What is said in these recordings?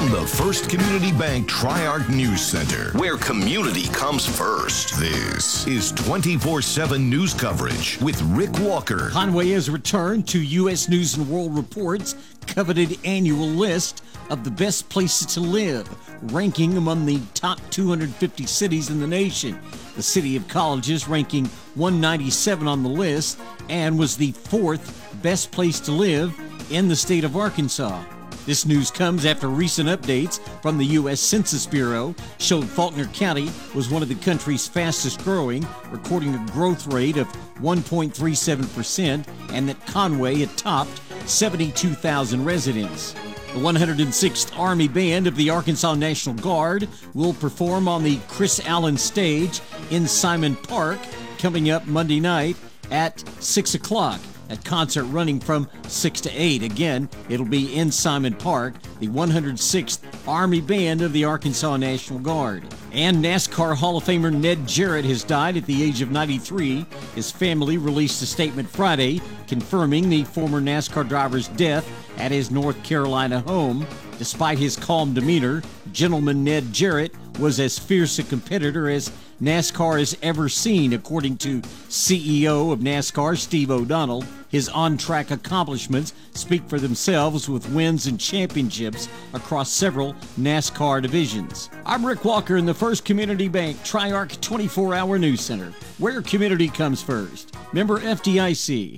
From the First Community Bank Tri-Arc News Center, where community comes first. This is 24/7 news coverage with Rick Walker. Conway has returned to U.S. News & World Report's coveted annual list of the best places to live, ranking among the top 250 cities in the nation. The City of Colleges ranking 197 on the list and was the fourth best place to live in the state of Arkansas. This news comes after recent updates from the U.S. Census Bureau showed Faulkner County was one of the country's fastest growing, recording a growth rate of 1.37%, and that Conway had topped 72,000 residents. The 106th Army Band of the Arkansas National Guard will perform on the Chris Allen Stage in Simon Park coming up Monday night at 6 o'clock. That concert running from 6 to 8. Again, it'll be in Simon Park, the 106th Army Band of the Arkansas National Guard. And NASCAR Hall of Famer Ned Jarrett has died at the age of 93. His family released a statement Friday confirming the former NASCAR driver's death at his North Carolina home. Despite his calm demeanor, gentleman Ned Jarrett was as fierce a competitor as NASCAR has ever seen, according to CEO of NASCAR, Steve O'Donnell. His on-track accomplishments speak for themselves with wins and championships across several NASCAR divisions. I'm Rick Walker in the First Community Bank Tri-Arc 24-Hour News Center, where community comes first. Member FDIC.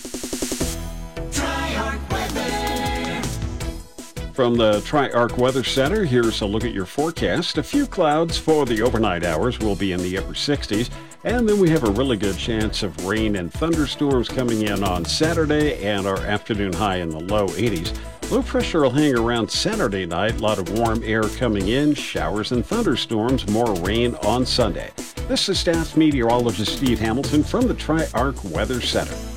From the Tri-Arc Weather Center, here's a look at your forecast. A few clouds for the overnight hours will be in the upper 60s, and then we have a really good chance of rain and thunderstorms coming in on Saturday and our afternoon high in the low 80s. Low pressure will hang around Saturday night. A lot of warm air coming in, showers and thunderstorms, more rain on Sunday. This is staff meteorologist Steve Hamilton from the Tri-Arc Weather Center.